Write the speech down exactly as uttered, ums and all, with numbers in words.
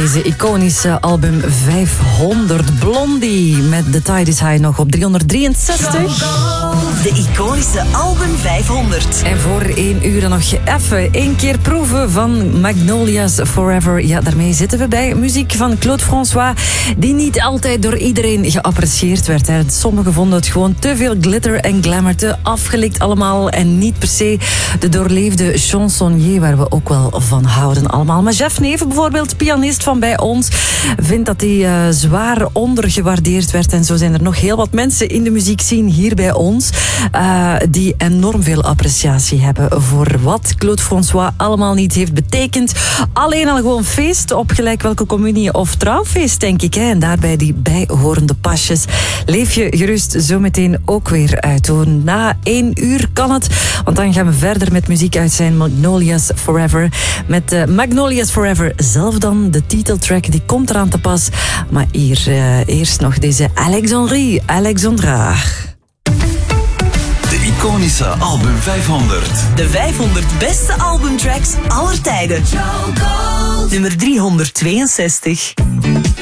deze iconische album vijfhonderd. Blondie met The Tide is High nog op driehonderddrieënzestig. De iconische album vijfhonderd. En voor één uur dan nog even één keer proeven van Magnolia's Forever. Ja, daarmee zitten we bij muziek van Claude François, die niet altijd door iedereen geapprecieerd werd. Hè. Sommigen vonden het gewoon te veel glitter en glamour, te afgelikt allemaal en niet per se de doorleefde chansonnier waar we ook wel van houden allemaal. Maar Jeff Neven bijvoorbeeld, pianist van bij ons, vindt dat hij uh, zwaar ondergewaardeerd werd. En zo zijn er nog heel wat mensen in de muziekscene hier bij ons uh, die enorm veel appreciatie hebben voor wat Claude François allemaal niet heeft betekend. Alleen al gewoon feest op gelijk welke communie of trouwfeest, denk ik. Hè. En daarbij die bijhorende pasjes. Leef je gerust zo meteen ook weer uit. Hoor. Na één uur kan het, want dan gaan we verder met muziek uit zijn Magnolia's Forever. Met uh, Magnolia's Forever zelf dan, de titeltrack, die komt eraan te pas. Maar hier uh, eerst nog deze Alexandrie, Alexandra. De iconische album vijfhonderd. De vijfhonderd beste albumtracks aller tijden. Nummer driehonderdtweeënzestig.